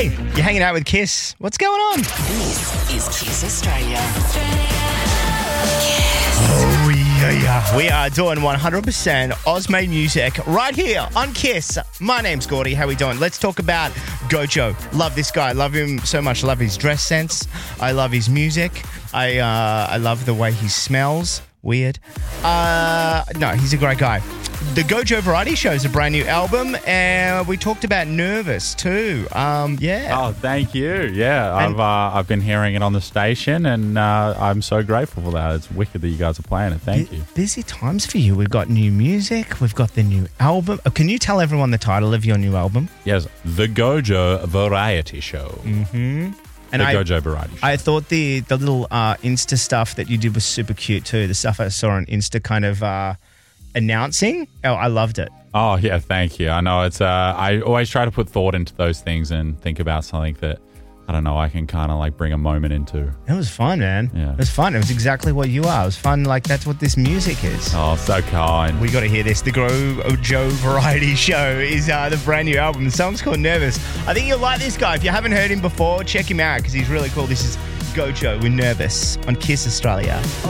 Hey, you're hanging out with Kiss. What's going on? This is Kiss Australia. Oh, yeah. We are doing 100% Oz-made music right here on Kiss. My name's Gordy. How we doing? Let's talk about Gojo. Love this guy. Love him so much. Love his dress sense. I love his music. I love the way he smells. Weird. No, he's a great guy. The Gojo Variety Show is a brand new album, and we talked about Nervous too. Yeah. Oh, thank you. Yeah, I've been hearing it on the station, and I'm so grateful for that. It's wicked that you guys are playing it. Thank you. Busy times for you. We've got new music. We've got the new album. Can you tell everyone the title of your new album? Yes, The Gojo Variety Show. Mm-hmm. And Gojo Variety Show. I thought the little Insta stuff that you did was super cute too. The stuff I saw on Insta kind of announcing. Oh, I loved it. Oh, yeah, thank you. I know it's, I always try to put thought into those things and think about something that, I don't know, I can kind of like bring a moment into. It was fun, man. Yeah. It was fun. It was exactly what you are. It was fun. Like, that's what this music is. Oh, so kind. We got to hear this. The Gojo Variety Show is the brand new album. The song's called Nervous. I think you'll like this guy. If you haven't heard him before, check him out because he's really cool. This is Gojo with Nervous on Kiss Australia.